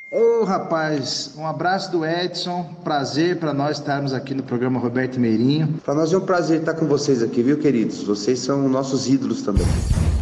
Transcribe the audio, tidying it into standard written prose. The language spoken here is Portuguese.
Ô, rapaz, um abraço do Edson. Prazer para nós estarmos aqui no programa Roberto Meirinho. Para nós é um prazer estar com vocês aqui, viu, queridos? Vocês são nossos ídolos também.